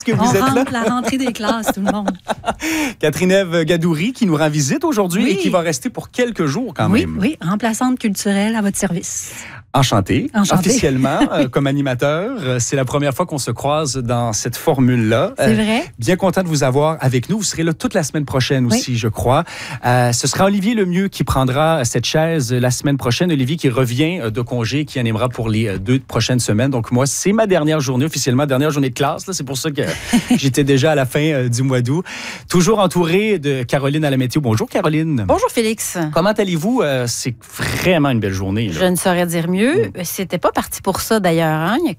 que vous êtes là. La rentrée des classes, tout le monde. Catherine-Ève Gadoury qui nous rend visite aujourd'hui Oui. et qui va rester pour quelques jours quand même. Oui, remplaçante culturelle à votre service. Enchanté. Enchanté. Officiellement, comme animateur, c'est la première fois qu'on se croise dans cette formule-là. C'est vrai. Bien content de vous avoir avec nous. Vous serez là toute la semaine prochaine aussi, je crois. Ce sera Olivier Lemieux qui prendra cette chaise la semaine prochaine. Olivier qui revient de congé, qui animera pour les 2 prochaines semaines. Donc moi, c'est ma dernière journée, officiellement, dernière journée de classe. Là. C'est pour ça que j'étais déjà à la fin du mois d'août. Toujours entouré de Caroline à la météo. Bonjour Caroline. Bonjour Félix. Comment allez-vous? C'est vraiment une belle journée. Là. Je ne saurais dire mieux. C'était pas parti pour ça d'ailleurs. Hein? Il y a